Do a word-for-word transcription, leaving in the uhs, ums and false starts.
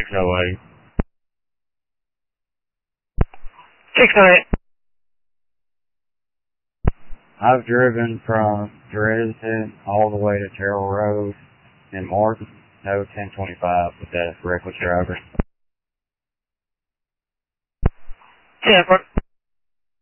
six oh eight. six oh eight. I've driven from Dresden all the way to Terrell Road in Martin. No, ten twenty-five with that reckless driver. ten.